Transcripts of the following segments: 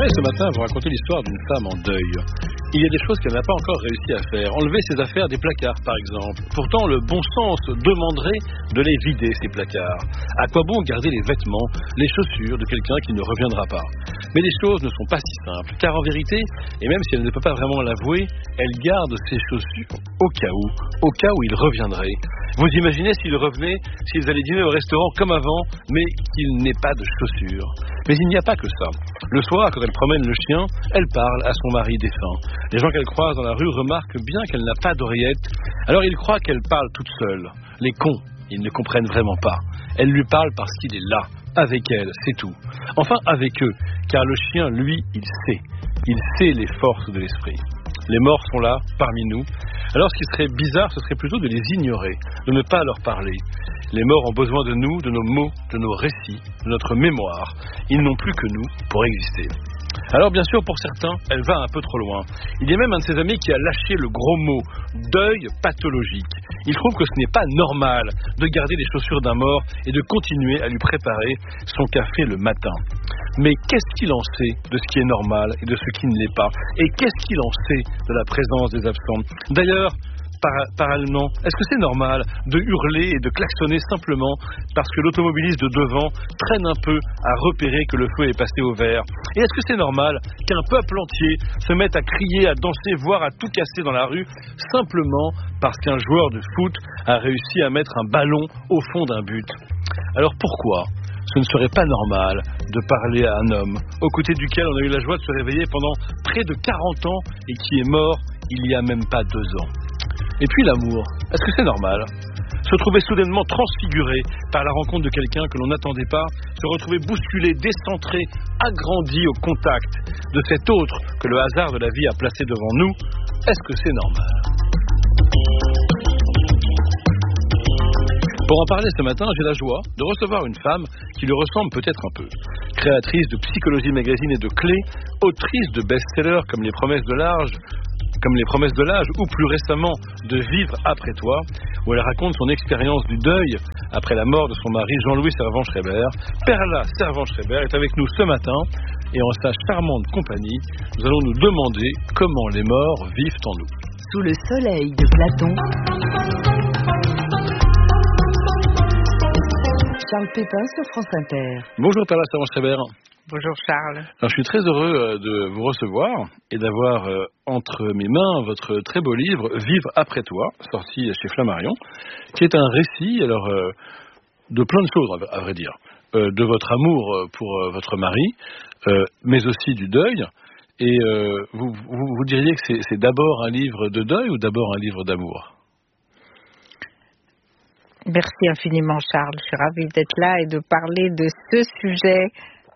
voudrais ce matin vous raconter l'histoire d'une femme en deuil. Il y a des choses qu'elle n'a pas encore réussi à faire. Enlever ses affaires des placards, par exemple. Pourtant, le bon sens demanderait de les vider, ces placards. À quoi bon garder les vêtements, les chaussures de quelqu'un qui ne reviendra pas? Mais les choses ne sont pas si simples, car en vérité, et même si elle ne peut pas vraiment l'avouer, elle garde ses chaussures au cas où il reviendrait. Vous imaginez s'il revenait, s'ils allaient dîner au restaurant comme avant, mais qu'il n'ait pas de chaussures. Mais il n'y a pas que ça. Le soir, quand elle promène le chien, elle parle à son mari défunt. Les gens qu'elle croise dans la rue remarquent bien qu'elle n'a pas d'oreillette, alors ils croient qu'elle parle toute seule. Les cons, ils ne comprennent vraiment pas. Elle lui parle parce qu'il est là, avec elle, c'est tout. Enfin, avec eux, car le chien, lui, il sait. Il sait les forces de l'esprit. Les morts sont là, parmi nous. Alors ce qui serait bizarre, ce serait plutôt de les ignorer, de ne pas leur parler. Les morts ont besoin de nous, de nos mots, de nos récits, de notre mémoire. Ils n'ont plus que nous pour exister. Alors bien sûr, pour certains, elle va un peu trop loin. Il y a même un de ses amis qui a lâché le gros mot « deuil pathologique ». Il trouve que ce n'est pas normal de garder les chaussures d'un mort et de continuer à lui préparer son café le matin. Mais qu'est-ce qu'il en sait de ce qui est normal et de ce qui ne l'est pas? Et qu'est-ce qu'il en sait de la présence des absents? D'ailleurs, parallèlement, est-ce que c'est normal de hurler et de klaxonner simplement parce que l'automobiliste de devant traîne un peu à repérer que le feu est passé au vert? Et est-ce que c'est normal qu'un peuple entier se mette à crier, à danser, voire à tout casser dans la rue simplement parce qu'un joueur de foot a réussi à mettre un ballon au fond d'un but? Alors pourquoi ce ne serait pas normal de parler à un homme aux côtés duquel on a eu la joie de se réveiller pendant près de 40 ans et qui est mort il y a même pas 2 ans? Et puis l'amour, est-ce que c'est normal? Se trouver soudainement transfiguré par la rencontre de quelqu'un que l'on n'attendait pas, se retrouver bousculé, décentré, agrandi au contact de cet autre que le hasard de la vie a placé devant nous, est-ce que c'est normal? Pour en parler ce matin, j'ai la joie de recevoir une femme qui lui ressemble peut-être un peu. Créatrice de Psychologie Magazine et de Clés, autrice de best-sellers comme Les Promesses de l'âge ou plus récemment de Vivre après toi, où elle raconte son expérience du deuil après la mort de son mari Jean-Louis Servan-Schreiber. Perla Servan-Schreiber est avec nous ce matin et en sa charmante compagnie, nous allons nous demander comment les morts vivent en nous. Sous le soleil de Platon, Charles Pépin sur France Inter. Bonjour Perla Servan-Schreiber. Bonjour Charles. Alors, je suis très heureux de vous recevoir et d'avoir entre mes mains votre très beau livre Vivre après toi, sorti chez Flammarion, qui est un récit de plein de choses, à vrai dire, de votre amour pour votre mari, mais aussi du deuil. Et vous diriez que c'est d'abord un livre de deuil ou d'abord un livre d'amour? Merci infiniment Charles, je suis ravie d'être là et de parler de ce sujet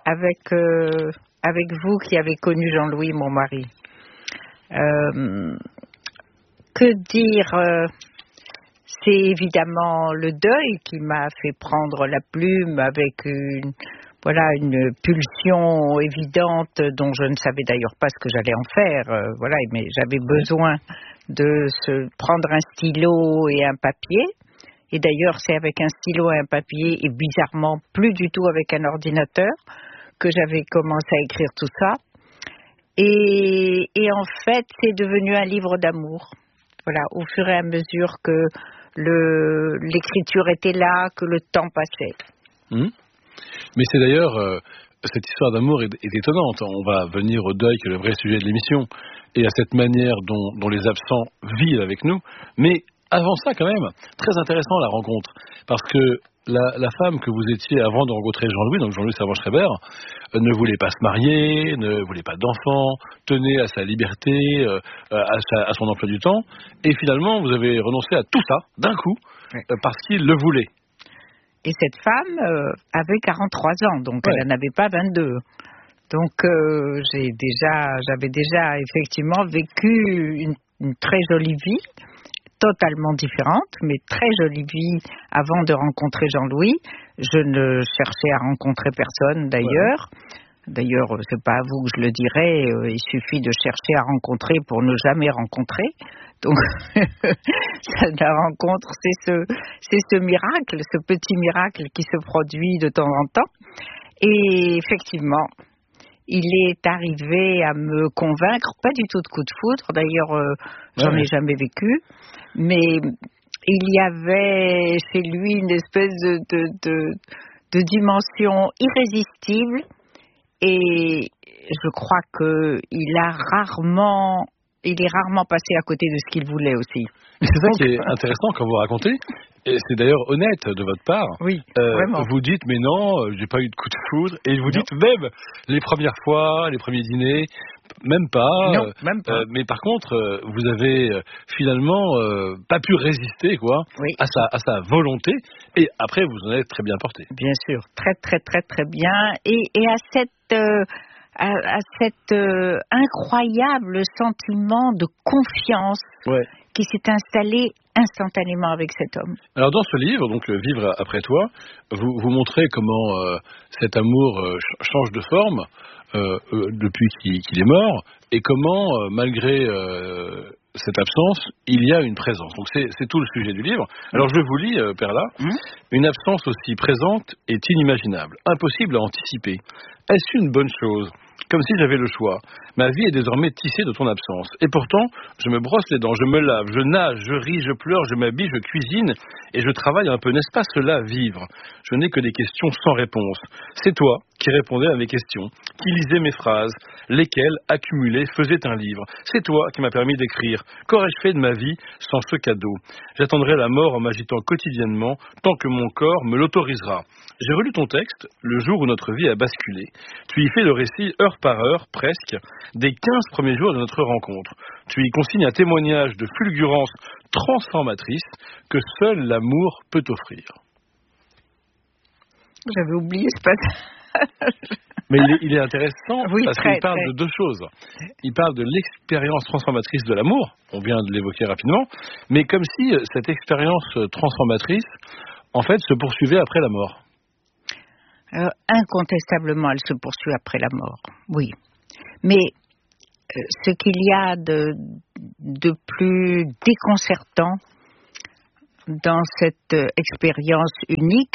avec vous qui avez connu Jean-Louis, mon mari. Que dire? C'est évidemment le deuil qui m'a fait prendre la plume avec une pulsion évidente dont je ne savais d'ailleurs pas ce que j'allais en faire. Mais j'avais besoin de prendre un stylo et un papier. Et d'ailleurs, c'est avec un stylo et un papier et bizarrement plus du tout avec un ordinateur que j'avais commencé à écrire tout ça. Et en fait, c'est devenu un livre d'amour. Voilà, au fur et à mesure que l'écriture était là, que le temps passait. Mais c'est d'ailleurs, cette histoire d'amour est étonnante. On va venir au deuil, qui est le vrai sujet de l'émission, et à cette manière dont les absents vivent avec nous. Mais avant ça, quand même, très intéressant la rencontre, parce que la femme que vous étiez avant de rencontrer Jean-Louis, donc Jean-Louis Servan-Schreiber, ne voulait pas se marier, ne voulait pas d'enfants, tenait à sa liberté, à son emploi du temps, et finalement vous avez renoncé à tout ça d'un coup, parce qu'il le voulait. Et cette femme avait 43 ans, donc elle n'en avait pas 22. Donc j'avais déjà effectivement vécu une très jolie vie, totalement différente, mais très jolie vie avant de rencontrer Jean-Louis. Je ne cherchais à rencontrer personne d'ailleurs. D'ailleurs, c'est pas à vous que je le dirai, il suffit de chercher à rencontrer pour ne jamais rencontrer. Donc, la rencontre, c'est ce miracle, ce petit miracle qui se produit de temps en temps. Et effectivement, il est arrivé à me convaincre, pas du tout de coup de foudre, d'ailleurs j'en ai jamais vécu, mais il y avait chez lui une espèce de dimension irrésistible, et je crois qu'il est rarement passé à côté de ce qu'il voulait aussi. Et c'est ça qui est intéressant quand vous racontez, et c'est d'ailleurs honnête de votre part. Oui, vraiment. Vous dites, mais non, j'ai pas eu de coup de foudre, et vous dites même les premières fois, les premiers dîners, même pas. Non, même pas. Mais par contre, vous avez finalement pas pu résister, quoi, à sa volonté, et après vous en êtes très bien porté. Bien sûr, très très très très bien, et à cet incroyable sentiment de confiance qui s'est installé instantanément avec cet homme. Alors dans ce livre, donc Vivre après toi, vous montrez comment cet amour change de forme depuis qu'il est mort, et comment malgré cette absence, il y a une présence. Donc c'est tout le sujet du livre. Alors je vous lis, Perla, une absence aussi présente est inimaginable, impossible à anticiper. Est-ce une bonne chose ? Comme si j'avais le choix. Ma vie est désormais tissée de ton absence. Et pourtant, je me brosse les dents, je me lave, je nage, je ris, je pleure, je m'habille, je cuisine et je travaille un peu. N'est-ce pas cela, vivre ? Je n'ai que des questions sans réponse. C'est toi qui répondais à mes questions, qui lisais mes phrases, lesquelles, accumulées, faisaient un livre. C'est toi qui m'as permis d'écrire. Qu'aurais-je fait de ma vie sans ce cadeau ? J'attendrai la mort en m'agitant quotidiennement, tant que mon corps me l'autorisera. J'ai relu ton texte le jour où notre vie a basculé. Tu y fais le récit heure par heure, presque, des 15 premiers jours de notre rencontre. Tu y consignes un témoignage de fulgurance transformatrice que seul l'amour peut offrir. J'avais oublié ce passage. Mais il est intéressant parce qu'il parle de deux choses. Il parle de l'expérience transformatrice de l'amour, on vient de l'évoquer rapidement, mais comme si cette expérience transformatrice, en fait, se poursuivait après la mort. Incontestablement, elle se poursuit après la mort, oui. Mais ce qu'il y a de plus déconcertant dans cette expérience unique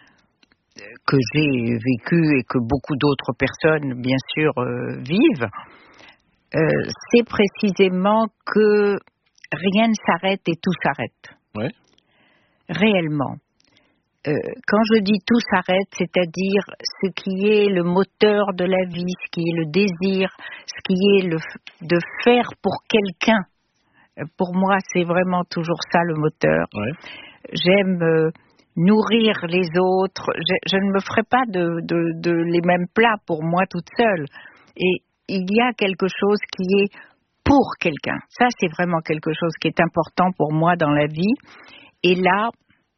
que j'ai vécue et que beaucoup d'autres personnes, bien sûr, vivent, c'est précisément que rien ne s'arrête et tout s'arrête. Oui. Réellement. Quand je dis tout s'arrête, c'est-à-dire ce qui est le moteur de la vie, ce qui est le désir, ce qui est de faire pour quelqu'un. Pour moi, c'est vraiment toujours ça le moteur. Ouais. J'aime nourrir les autres. Je ne me ferai pas de les mêmes plats pour moi toute seule. Et il y a quelque chose qui est pour quelqu'un. Ça, c'est vraiment quelque chose qui est important pour moi dans la vie. Et là,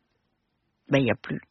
il n'y a plus.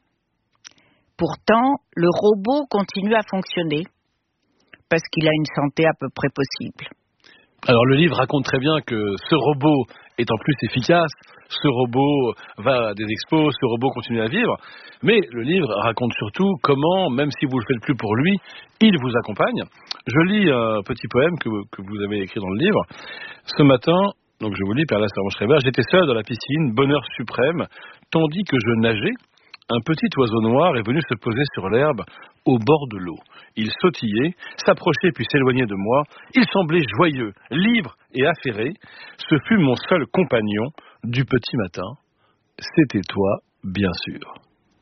Pourtant, le robot continue à fonctionner parce qu'il a une santé à peu près possible. Alors le livre raconte très bien que ce robot est en plus efficace, ce robot va à des expos, ce robot continue à vivre, mais le livre raconte surtout comment, même si vous ne le faites plus pour lui, il vous accompagne. Je lis un petit poème que vous avez écrit dans le livre. Ce matin, donc je vous lis, Perla Servan-Schreiber, j'étais seul dans la piscine, bonheur suprême, tandis que je nageais, un petit oiseau noir est venu se poser sur l'herbe au bord de l'eau. Il sautillait, s'approchait puis s'éloignait de moi. Il semblait joyeux, libre et affairé. Ce fut mon seul compagnon du petit matin. C'était toi, bien sûr.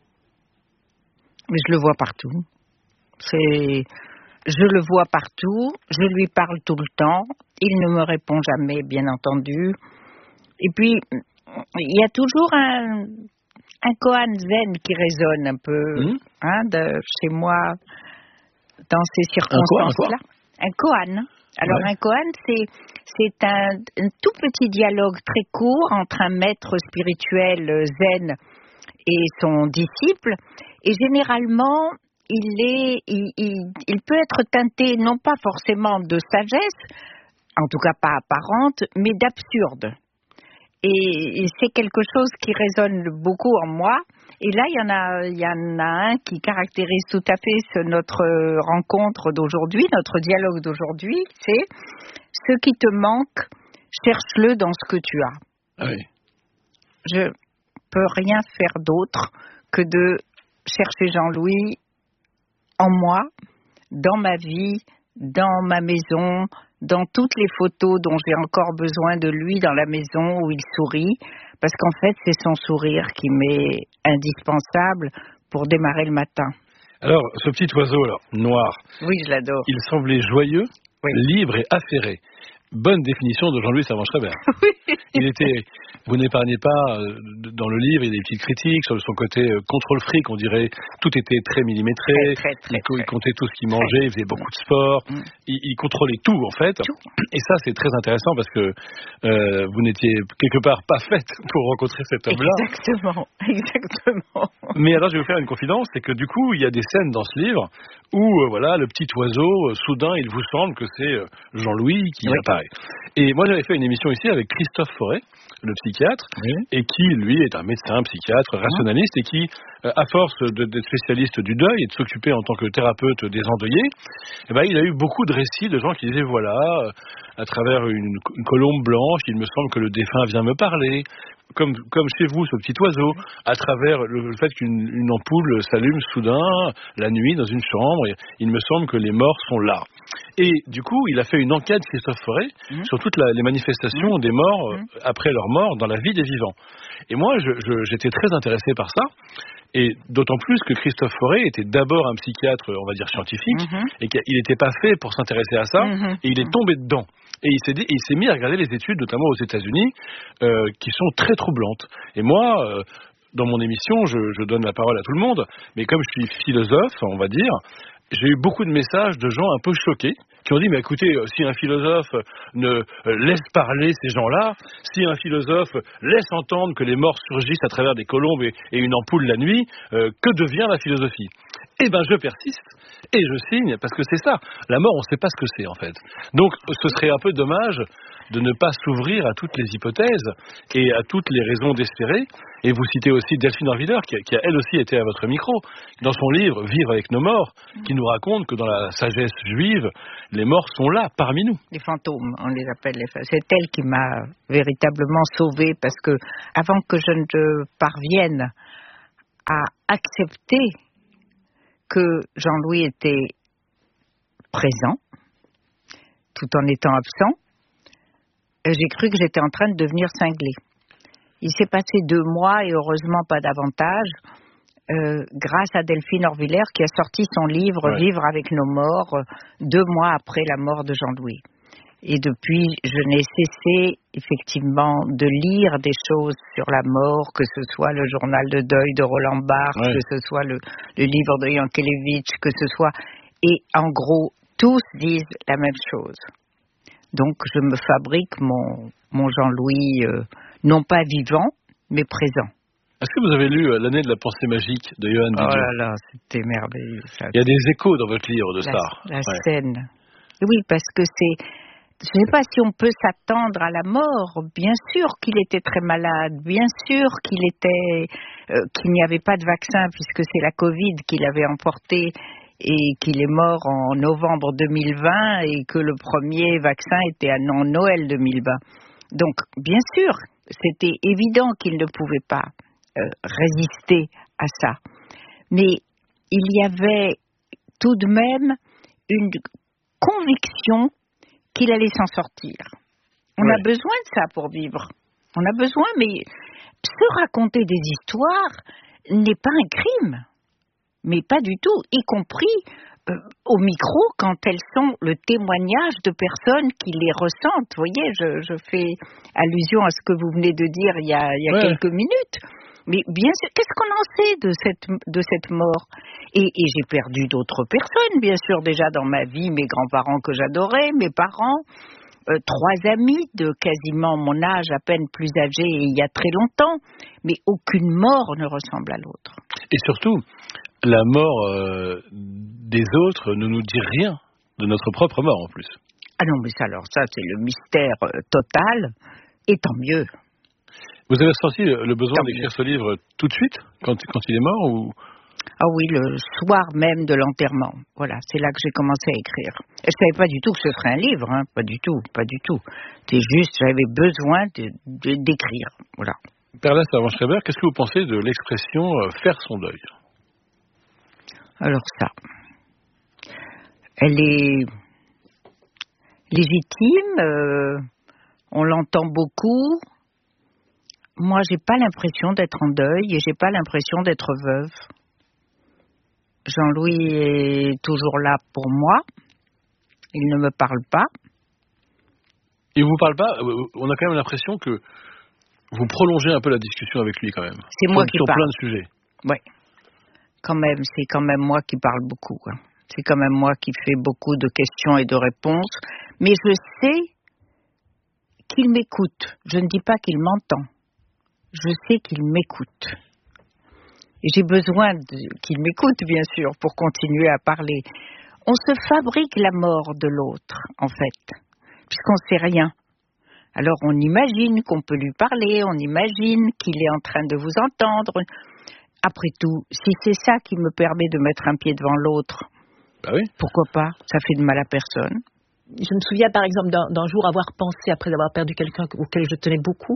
Mais je le vois partout. Je le vois partout. Je lui parle tout le temps. Il ne me répond jamais, bien entendu. Et puis, il y a toujours un koan zen qui résonne un peu chez moi dans ces circonstances-là. Un koan. Alors un koan, c'est un tout petit dialogue très court entre un maître spirituel zen et son disciple. Et généralement, il peut être teinté non pas forcément de sagesse, en tout cas pas apparente, mais d'absurde. Et c'est quelque chose qui résonne beaucoup en moi. Et là, il y en a un qui caractérise tout à fait notre rencontre d'aujourd'hui, notre dialogue d'aujourd'hui. C'est ce qui te manque, cherche-le dans ce que tu as. Ah oui. Je peux rien faire d'autre que de chercher Jean-Louis en moi, dans ma vie, dans ma maison, dans toutes les photos dont j'ai encore besoin de lui dans la maison où il sourit, parce qu'en fait, c'est son sourire qui m'est indispensable pour démarrer le matin. Alors, ce petit oiseau là, noir, Oui, je l'adore. il semblait joyeux, Oui. libre et affairé. Bonne définition de Jean-Louis Servan-Schreiber. Oui. Il était, vous n'épargnez pas, dans le livre, il y a des petites critiques sur son côté contrôle fric, on dirait, tout était très millimétré, Très. il comptait tout ce qu'il mangeait, il faisait beaucoup de sport, il contrôlait tout en fait. Tout. Et ça c'est très intéressant parce que vous n'étiez quelque part pas faite pour rencontrer cet homme-là. Exactement. Mais alors je vais vous faire une confidence, c'est que du coup il y a des scènes dans ce livre où voilà, le petit oiseau, soudain il vous semble que c'est Jean-Louis qui apparaît. Et moi j'avais fait une émission ici avec Christophe Forêt, le psychiatre, et qui lui est un médecin, psychiatre, rationaliste, et qui, à force d'être spécialiste du deuil et de s'occuper en tant que thérapeute des endeuillés, eh ben, il a eu beaucoup de récits de gens qui disaient voilà, à travers une colombe blanche, il me semble que le défunt vient me parler. Comme chez vous, ce petit oiseau, à travers le fait qu'une ampoule s'allume soudain, la nuit, dans une chambre, et il me semble que les morts sont là. Et du coup, il a fait une enquête, Christophe Forêt, sur toutes les manifestations des morts après leur mort dans la vie des vivants. Et moi, j'étais très intéressé par ça, et d'autant plus que Christophe Forêt était d'abord un psychiatre, on va dire scientifique, et qu'il n'était pas fait pour s'intéresser à ça, et il est tombé dedans. Et il s'est mis à regarder les études, notamment aux États-Unis, qui sont très troublantes. Et moi, dans mon émission, je donne la parole à tout le monde, mais comme je suis philosophe, on va dire, j'ai eu beaucoup de messages de gens un peu choqués, qui ont dit, mais écoutez, si un philosophe ne laisse parler ces gens-là, si un philosophe laisse entendre que les morts surgissent à travers des colombes et une ampoule la nuit, que devient la philosophie ? Eh ben, je persiste et je signe, parce que c'est ça. La mort, on ne sait pas ce que c'est, en fait. Donc, ce serait un peu dommage de ne pas s'ouvrir à toutes les hypothèses et à toutes les raisons d'espérer. Et vous citez aussi Delphine Orviller, qui a elle aussi été à votre micro, dans son livre « Vivre avec nos morts », qui nous raconte que dans la sagesse juive, les morts sont là, parmi nous. Les fantômes, on les appelle les fantômes. C'est elle qui m'a véritablement sauvée, parce que avant que je ne parvienne à accepter que Jean-Louis était présent, tout en étant absent, j'ai cru que j'étais en train de devenir cinglée. Il s'est passé 2 mois, et heureusement pas davantage, grâce à Delphine Orviller, qui a sorti son livre « Vivre avec nos morts » 2 mois après la mort de Jean-Louis. Et depuis, je n'ai cessé effectivement de lire des choses sur la mort, que ce soit le journal de deuil de Roland Barthes, que ce soit le livre de Yankelevitch, que ce soit... Et en gros, tous disent la même chose. Donc, je me fabrique mon Jean-Louis, non pas vivant, mais présent. Est-ce que vous avez lu L'année de la pensée magique de Johan Didion ? Oh là là, c'était merveilleux. Ça. Il y a des échos dans votre livre de ça. La scène. Oui, parce que c'est... Je ne sais pas si on peut s'attendre à la mort. Bien sûr qu'il était très malade, bien sûr qu'il n'y avait pas de vaccin, puisque c'est la Covid qui l'avait emporté, et qu'il est mort en novembre 2020, et que le premier vaccin était à Noël 2020. Donc, bien sûr, c'était évident qu'il ne pouvait pas résister à ça. Mais il y avait tout de même une conviction qu'il allait s'en sortir. On a besoin de ça pour vivre. On a besoin, mais se raconter des histoires n'est pas un crime. Mais pas du tout, y compris au micro, quand elles sont le témoignage de personnes qui les ressentent. Vous voyez, je fais allusion à ce que vous venez de dire il y a quelques minutes. Mais bien sûr, qu'est-ce qu'on en sait de cette mort ? Et j'ai perdu d'autres personnes, bien sûr, déjà dans ma vie, mes grands-parents que j'adorais, mes parents, 3 amis de quasiment mon âge, à peine plus âgés, et il y a très longtemps. Mais aucune mort ne ressemble à l'autre. Et surtout, la mort des autres ne nous dit rien de notre propre mort, en plus. Ah non, mais ça, c'est le mystère total, et tant mieux. Vous avez senti le besoin d'écrire ce livre tout de suite, quand il est mort, ou... Ah oui, le soir même de l'enterrement. Voilà, c'est là que j'ai commencé à écrire. Et je savais pas du tout que ce serait un livre, hein. Pas du tout. C'est juste, j'avais besoin d'écrire. Voilà. Perla Servan-Schreiber, qu'est-ce que vous pensez de l'expression « faire son deuil » ? Alors ça, Elle est légitime, on l'entend beaucoup. Moi, j'ai pas l'impression d'être en deuil et j'ai pas l'impression d'être veuve. Jean-Louis est toujours là pour moi. Il ne me parle pas. Il vous parle pas. On a quand même l'impression que vous prolongez un peu la discussion avec lui quand même. C'est moi qui sur parle. Plein de sujets. Oui. Quand même, c'est quand même moi qui parle beaucoup. C'est quand même moi qui fais beaucoup de questions et de réponses. Mais je sais qu'il m'écoute. Je ne dis pas qu'il m'entend. Je sais qu'il m'écoute. Et j'ai besoin qu'il m'écoute, bien sûr, pour continuer à parler. On se fabrique la mort de l'autre, en fait, puisqu'on ne sait rien. Alors on imagine qu'on peut lui parler, on imagine qu'il est en train de vous entendre. Après tout, si c'est ça qui me permet de mettre un pied devant l'autre, oui. Pourquoi pas? Ça fait de mal à personne. Je me souviens par exemple d'un jour avoir pensé, après avoir perdu quelqu'un auquel je tenais beaucoup,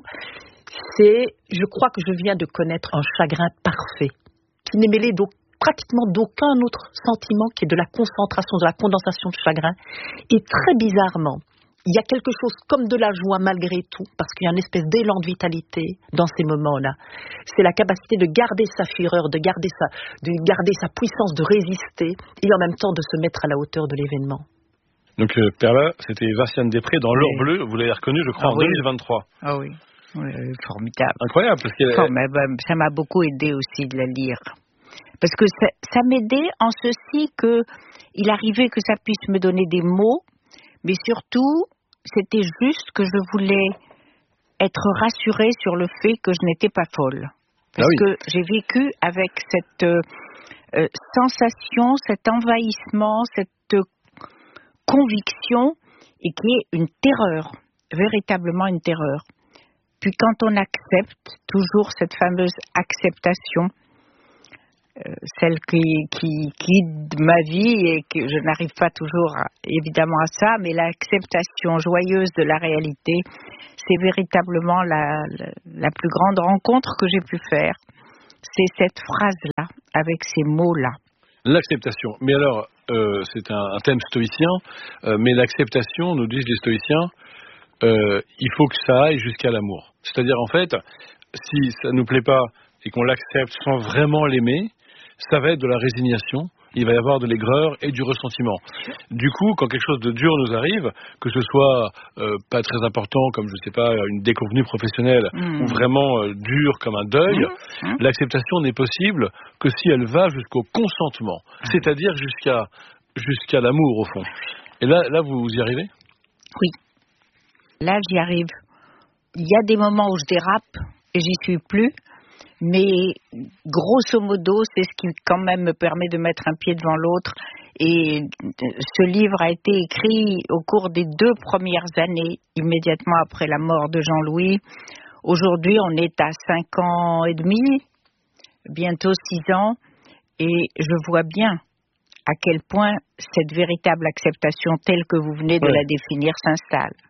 je crois que je viens de connaître un chagrin parfait, qui n'est mêlé pratiquement d'aucun autre sentiment qui est de la concentration, de la condensation de chagrin. Et très bizarrement, il y a quelque chose comme de la joie malgré tout, parce qu'il y a une espèce d'élan de vitalité dans ces moments-là. C'est la capacité de garder sa fureur, de garder sa puissance de résister, et en même temps de se mettre à la hauteur de l'événement. Donc Perla, c'était Vinciane Després dans L'Or Bleu, vous l'avez reconnu, je crois, en 2023. Ah oui, formidable. Incroyable, parce qu'elle... Ça m'a beaucoup aidé aussi de la lire. Parce que ça m'aidait en ceci qu'il arrivait que ça puisse me donner des mots, mais surtout, c'était juste que je voulais être rassurée sur le fait que je n'étais pas folle. Parce que j'ai vécu avec cette sensation, cet envahissement, cette conviction, et qui est une terreur, véritablement une terreur. Puis quand on accepte, toujours cette fameuse acceptation, celle qui guide ma vie et que je n'arrive pas toujours évidemment à ça, mais l'acceptation joyeuse de la réalité, c'est véritablement la plus grande rencontre que j'ai pu faire. C'est cette phrase-là, avec ces mots-là. L'acceptation. Mais alors, c'est un thème stoïcien, mais l'acceptation, nous disent les stoïciens, il faut que ça aille jusqu'à l'amour. C'est-à-dire, en fait, si ça ne nous plaît pas et qu'on l'accepte sans vraiment l'aimer, ça va être de la résignation, il va y avoir de l'aigreur et du ressentiment. Du coup, quand quelque chose de dur nous arrive, que ce soit pas très important, comme je sais pas, une déconvenue professionnelle, ou vraiment dur comme un deuil, l'acceptation n'est possible que si elle va jusqu'au consentement, c'est-à-dire jusqu'à l'amour au fond. Et là, vous y arrivez? Oui. Là, j'y arrive. Il y a des moments où je dérape et j'y suis plus. Mais grosso modo, c'est ce qui quand même me permet de mettre un pied devant l'autre. Et ce livre a été écrit au cours des 2 premières années, immédiatement après la mort de Jean-Louis. Aujourd'hui, on est à 5 ans et demi, bientôt 6 ans, et je vois bien à quel point cette véritable acceptation telle que vous venez de la définir s'installe.